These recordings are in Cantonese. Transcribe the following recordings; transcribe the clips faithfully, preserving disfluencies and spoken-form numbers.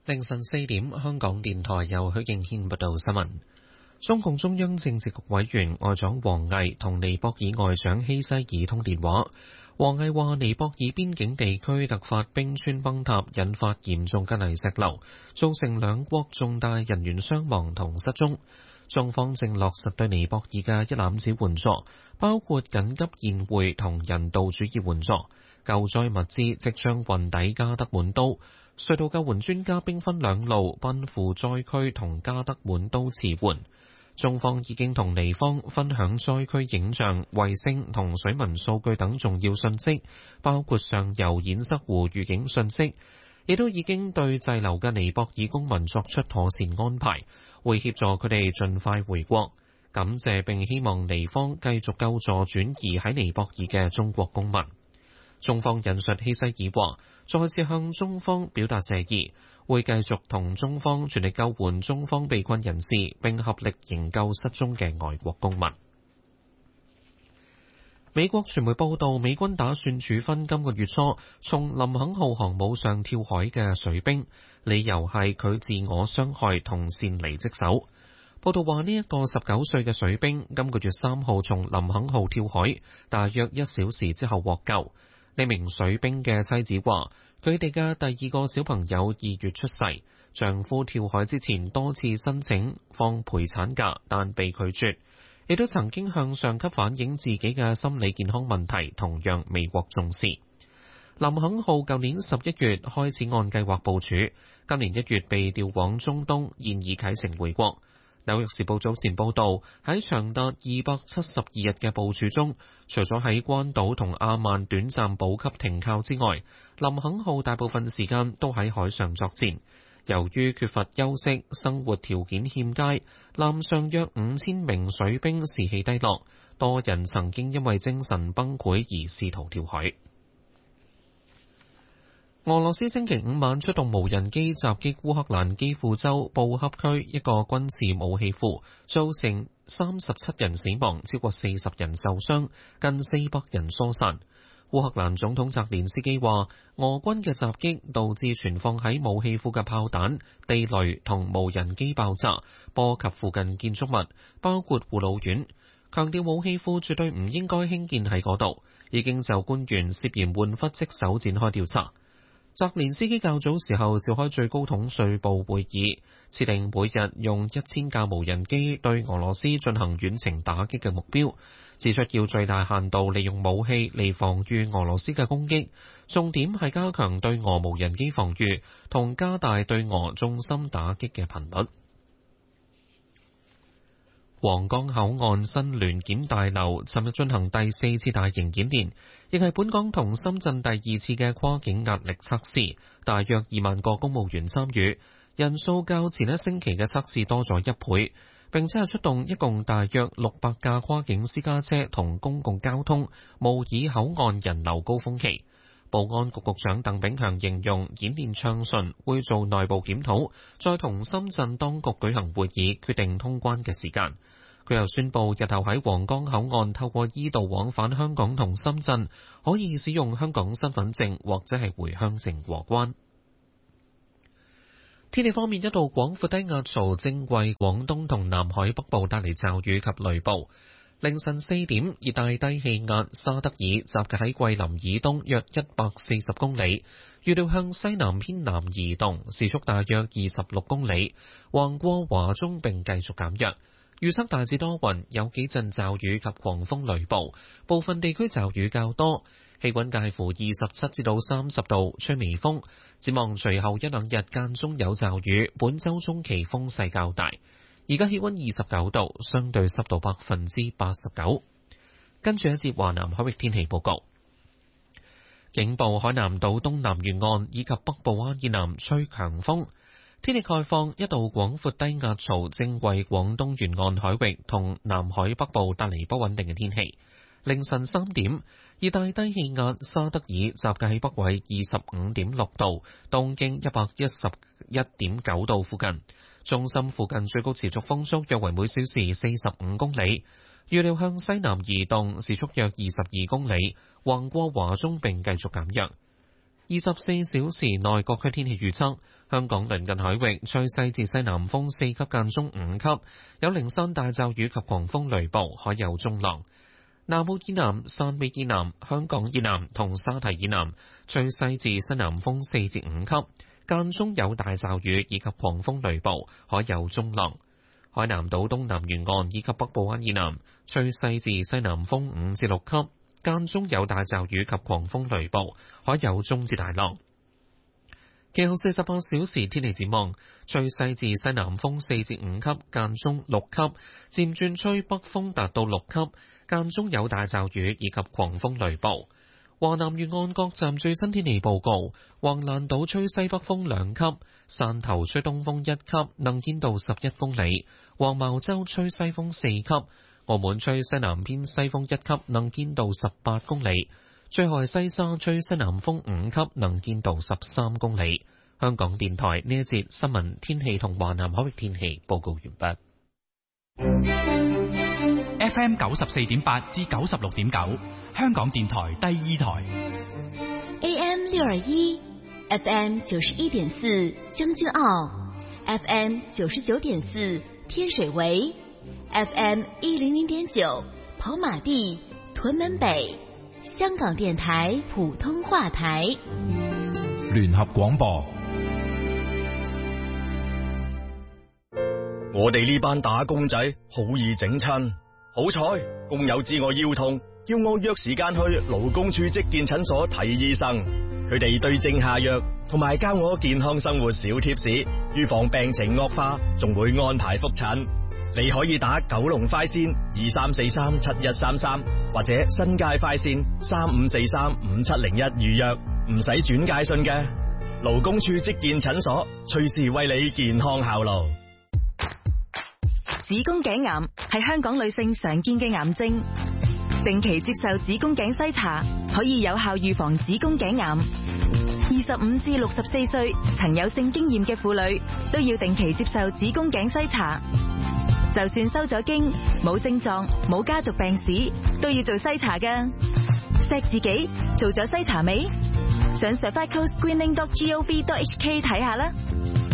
凌晨四點，香港電台由許敬軒報道新聞。中共中央政治局委員外長王毅同尼泊爾外長希西爾通電話。王毅話：尼泊爾邊境地區突發冰川崩塌，引發嚴重嘅泥石流，造成兩國重大人員傷亡同失蹤。中方正落實對尼泊爾嘅一攬子援助，包括緊急宴會同人道主義援助。救災物資即將運抵加德滿都，隧道救援專家兵分兩路奔赴災區同加德滿都馳援。中方已經同尼方分享災區影像、衛星同水文數據等重要信息，包括上游堰塞湖預警信息，亦都已經對滯留嘅尼泊爾公民作出妥善安排，會協助佢哋盡快回國。感謝並希望尼方繼續救助轉移喺尼泊爾嘅中國公民。中方引述希西爾話，再次向中方表達謝意，會繼續同中方全力救援中方被困人士，並合力營救失蹤嘅外國公民。美國傳媒報道，美軍打算處分今個月初從林肯號航母上跳海嘅水兵，理由係佢自我傷害同擅離職守。報道話，呢一個十九歲嘅水兵今個月三號從林肯號跳海，大約一小時之後獲救。呢名水兵嘅妻子話，佢哋嘅第二個小朋友二月出世，丈夫跳海之前多次申請放陪產假，但被拒絕，亦都曾經向上級反映自己嘅心理健康問題，同樣未獲重視。林肯號舊年十一月開始按計劃部署，今年一月被調往中東，現已啟程回國。紐約時報早前報道，喺長達二百七十二日嘅部署中，除咗喺關島同阿曼短暫補給停靠之外，林肯號大部分時間都喺海上作戰。由於缺乏休息，生活條件欠佳，艦上約五千名水兵士氣低落，多人曾經因為精神崩潰而試圖跳海。俄羅斯星期五晚出動無人機襲擊烏克蘭基輔州布恰區一個軍事武器庫，造成三十七人死亡，超過四十人受傷，近四百人疏散。烏克蘭總統澤連斯基話，俄軍嘅襲擊導致存放喺武器庫嘅炮彈、地雷同無人機爆炸，波及附近建築物，包括護老院。強調武器庫絕對唔應該興建喺嗰度，已經就官員涉嫌玩忽職守展開調查。澤連斯基較早時候召開最高統帥部會議，設定每日用一千架無人機對俄羅斯進行遠程打擊嘅目標，指出要最大限度利用武器嚟防禦俄羅斯嘅攻擊，重點係加強對俄無人機防禦同加大對俄重心打擊嘅頻率。皇崗口岸新聯檢大樓尋日進行第四次大型演練，亦係本港同深圳第二次嘅跨境壓力測試，大約二萬個公務員參與，人數較前一星期嘅測試多咗一倍，並且係出動一共大約六百架跨境私家車同公共交通，模擬口岸人流高峰期。保安局局長鄧炳強形容演練暢順，會做內部檢討，再同深圳當局舉行會議，決定通關嘅時間。佢又宣布，日後喺皇崗口岸透過 E 道往返香港同深圳，可以使用香港身份證或者係回鄉證過關。天氣方面，一道廣闊低壓槽正為廣東同南海北部帶嚟驟雨及雷暴。凌晨四點，熱帶低氣壓沙德爾集結喺桂林以東約一百四十公里，預料向西南偏南移動，時速大約二十六公里，橫過華中並繼續減弱。預測大致多雲，有幾陣驟雨及狂風雷暴，部分地區驟雨較多，氣溫介乎二十七至到三十度，吹微風。展望隨後一兩日間中有驟雨，本週中期風勢較大。而家氣溫二十九度，相對濕度百分之八十九。跟住一節華南海域天氣報告，警報海南島東南沿岸以及北部灣以南吹強風。天氣概況，一道廣闊低壓槽正為廣東沿岸海域同南海北部帶嚟不穩定嘅天氣。凌晨三點，熱帶低氣壓沙德爾集結喺北緯二十五點六度、東經一百一十一點九度附近，中心附近最高持續風速約為每小時四十五公里，預料向西南移動，時速約二十二公里，橫過華中並繼續減弱。 二十四小時內各區天氣預測：香港鄰近海域吹西至西南風四級間中五級，有零散大驟雨及狂風雷暴，海有中浪。南澳以南、汕尾以南、香港以南同沙堤以南吹西至西南風四至五級，間中有大驟雨以及狂風雷暴，海有中浪。海南島東南沿岸以及北部灣以南吹西至西南風五至六級，間中有大驟雨及狂風雷暴，海有中至大浪。其後四十八小時天氣展望，吹西至西南風四至五級，間中六級，漸轉吹北風達到六級，間中有大驟雨以及狂風雷暴。華南沿岸各站最新天氣報告：橫瀾島吹西北風兩級，汕頭吹東風一級，能見度十一公里；黃茅洲吹西風四級，澳門吹西南偏西風一級，能見度十八公里；最後係西沙吹西南風五級，能見度十三公里。香港電台呢一節新聞天氣同華南海域天氣報告完畢。 F M 九十四點八至九十六點九，香港電台第二台。 A M 六二一 ，F M 九十一點四將軍澳 ，F M 九十九點四天水圍 ，F M 一零零點九跑馬地、屯門北，香港電台普通話台。 聯合廣播。 我哋呢班打工仔好易整親。好彩，工友知我腰痛，叫我約時間去勞工處職健診所睇醫生。佢哋對症下藥，同埋教我健康生活小貼士，預防病情惡化，仲會安排覆診。你可以打九龍快線二三四三七一三三，或者新界快線三五四三五七零一預約，唔使轉介信嘅。勞工處職健診所，隨時為你健康效勞。 子宮頸癌係香港女性常見嘅癌症，定期接受子宮頸篩查可以有效預防子宮頸癌。二十五至六十四歲曾有性經驗嘅婦女都要定期接受子宮頸篩查。就算收咗經、冇症狀、冇家族病史，都要做篩查㗎。錫自己做咗篩查未？上 cervical screening dot gov dot h k 睇下啦。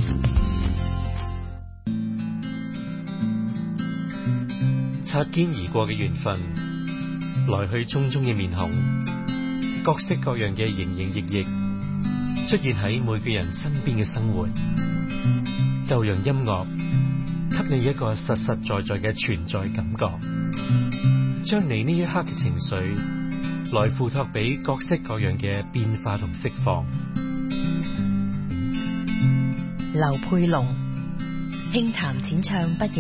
擦肩而過嘅緣分，來去匆匆嘅面孔，各式各樣嘅營營役役，出現喺每個人身邊嘅生活，就讓音樂給你一個實實在在嘅存在感覺，將你呢一刻嘅情緒來付託俾各式各樣嘅變化同釋放。 劉佩龍輕談淺唱不